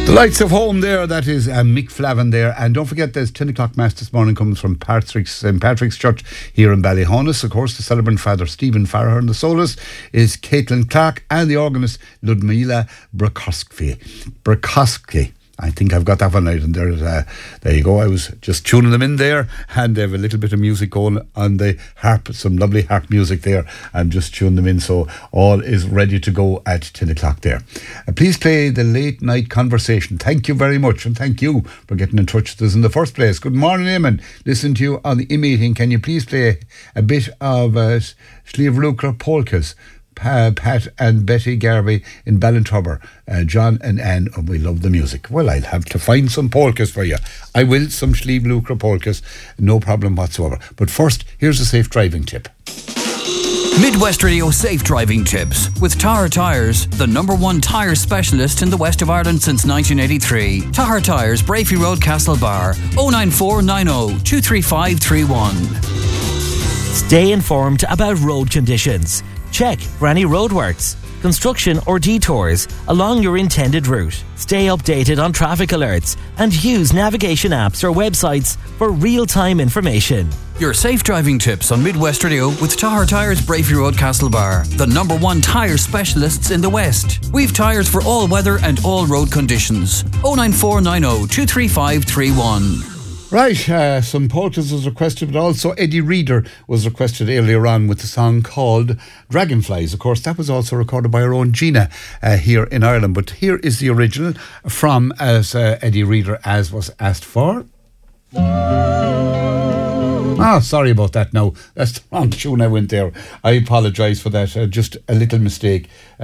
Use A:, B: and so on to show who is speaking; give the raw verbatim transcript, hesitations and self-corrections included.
A: The lights of home there, that is uh, Mick Flavin there. And don't forget, there's ten o'clock Mass this morning comes from Patrick's, Saint Patrick's Church here in Ballyhonus. Of course, the celebrant Father Stephen Farrer, and the soloist is Caitlin Clark, and the organist Ludmila Brakowski. Brakowski. I think I've got that one right, and there, uh, there you go. I was just tuning them in there, and they have a little bit of music going on the harp, some lovely harp music there. I'm just tuning them in, so all is ready to go at ten o'clock there. Uh, please play the Late Night Conversation. Thank you very much, and thank you for getting in touch with us in the first place. Good morning, Eamon. Listen to you on the e-meeting. Can you please play a bit of uh, Slíomh polkas? Pa, Pat and Betty Garvey in Ballintubber, uh, John and Anne, oh, we love the music. Well, I'll have to find some polkas for you. I will, some Slíomh polkas, no problem whatsoever. But first, here's a safe driving tip.
B: Midwest Radio Safe Driving Tips with Tahar Tyres, the number one tyre specialist in the west of Ireland since nineteen eighty-three. Tahar Tyres, Brafey Road, Castlebar, oh nine four nine oh two three five three one.
C: Stay informed about road conditions. Check for any roadworks, construction or detours along your intended route. Stay updated on traffic alerts and use navigation apps or websites for real-time information.
B: Your safe driving tips on Midwest Radio with Tahar Tyres, Brafey Road, Castlebar, the number one tyre specialists in the West. We've tyres for all weather and all road conditions. oh nine four nine oh two three five three one.
A: Right, uh, some polkas was requested, but also Eddie Reader was requested earlier on with the song called Dragonflies. Of course, that was also recorded by our own Gina uh, here in Ireland. But here is the original from as uh, Eddie Reader, as was asked for. Ah, sorry about that now. That's the wrong tune I went there. I apologise for that. Uh, just a little mistake.